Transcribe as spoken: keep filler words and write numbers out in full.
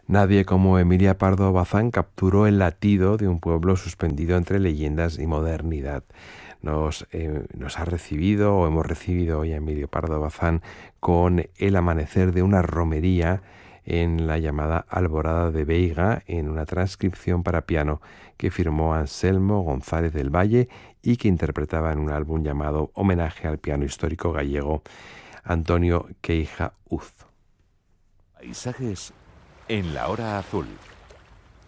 Nadie como Emilia Pardo Bazán capturó el latido de un pueblo suspendido entre leyendas y modernidad. Nos, eh, nos ha recibido o hemos recibido hoy a Emilio Pardo Bazán con El amanecer de una romería en la llamada Alborada de Veiga, en una transcripción para piano que firmó Anselmo González del Valle y que interpretaba en un álbum llamado Homenaje al piano histórico gallego Antonio Queija Uz. Paisajes en la hora azul.